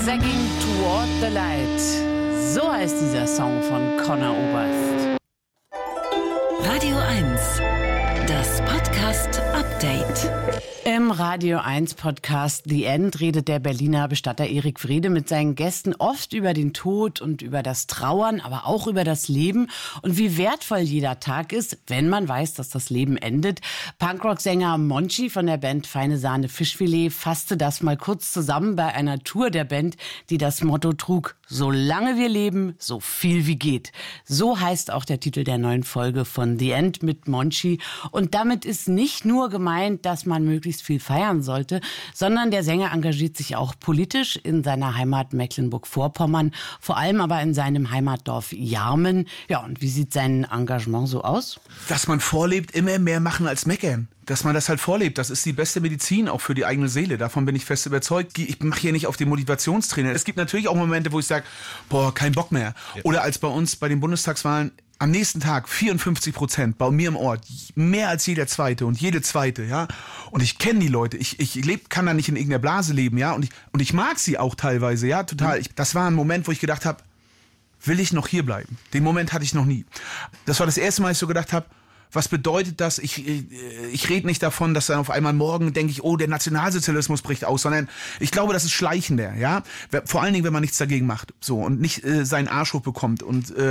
Zagging Toward the Light. So heißt dieser Song von Conor Oberst. Radio 1, das Podcast-Update. Im Radio 1 Podcast The End redet der Berliner Bestatter Erik Frede mit seinen Gästen oft über den Tod und über das Trauern, aber auch über das Leben und wie wertvoll jeder Tag ist, wenn man weiß, dass das Leben endet. Punkrock-Sänger Monchi von der Band Feine Sahne Fischfilet fasste das mal kurz zusammen bei einer Tour der Band, die das Motto trug: Solange wir leben, so viel wie geht. So heißt auch der Titel der neuen Folge von The End mit Monchi. Und damit ist nicht nur gemeint, dass man möglichst viel feiern sollte, sondern der Sänger engagiert sich auch politisch in seiner Heimat Mecklenburg-Vorpommern, vor allem aber in seinem Heimatdorf Jarmen. Ja, und wie sieht sein Engagement so aus? Dass man vorlebt, immer mehr machen als meckern. Dass man das halt vorlebt, das ist die beste Medizin auch für die eigene Seele. Davon bin ich fest überzeugt. Ich mache hier nicht auf den Motivationstrainer. Es gibt natürlich auch Momente, wo ich sage, kein Bock mehr. Ja. Oder als bei uns bei den Bundestagswahlen am nächsten Tag 54% bei mir im Ort, mehr als jeder Zweite und jede Zweite, ja. Und ich kenne die Leute, kann da nicht in irgendeiner Blase leben, ja. Und ich mag sie auch teilweise, ja, total. Das war ein Moment, wo ich gedacht habe, will ich noch hier bleiben? Den Moment hatte ich noch nie. Das war das erste Mal, dass ich so gedacht habe, was bedeutet das? Ich rede nicht davon, dass dann auf einmal morgen denke ich, der Nationalsozialismus bricht aus, sondern ich glaube, das ist schleichender, ja. Vor allen Dingen, wenn man nichts dagegen macht, so, und nicht seinen Arsch hochbekommt.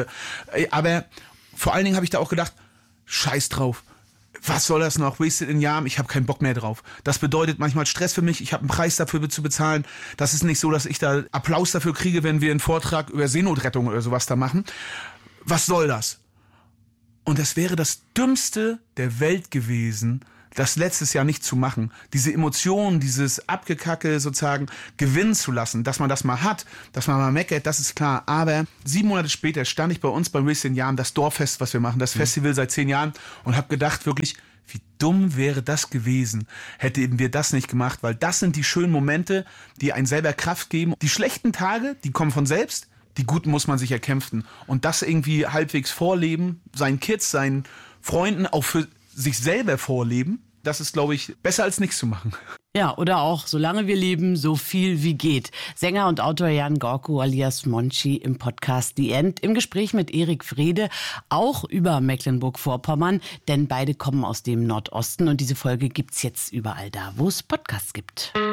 Aber vor allen Dingen habe ich da auch gedacht, scheiß drauf. Was soll das noch? Wasted in Jahren, ich habe keinen Bock mehr drauf. Das bedeutet manchmal Stress für mich, ich habe einen Preis dafür zu bezahlen. Das ist nicht so, dass ich da Applaus dafür kriege, wenn wir einen Vortrag über Seenotrettung oder sowas da machen. Was soll das? Und das wäre das Dümmste der Welt gewesen, das letztes Jahr nicht zu machen. Diese Emotionen, dieses Abgekacke sozusagen gewinnen zu lassen, dass man das mal hat, dass man mal meckert, das ist klar. Aber 7 Monate später stand ich bei uns beim Wasted in Jahren, das Dorffest, was wir machen, das Festival seit 10 Jahren, und habe gedacht wirklich, wie dumm wäre das gewesen, hätten wir das nicht gemacht, weil das sind die schönen Momente, die einen selber Kraft geben. Die schlechten Tage, die kommen von selbst. Die guten muss man sich erkämpfen. Und das irgendwie halbwegs vorleben, seinen Kids, seinen Freunden, auch für sich selber vorleben, das ist, glaube ich, besser als nichts zu machen. Ja, oder auch, solange wir leben, so viel wie geht. Sänger und Autor Jan Gorko alias Monchi im Podcast The End, im Gespräch mit Erik Frede, auch über Mecklenburg-Vorpommern, denn beide kommen aus dem Nordosten und diese Folge gibt's jetzt überall da, wo es Podcasts gibt.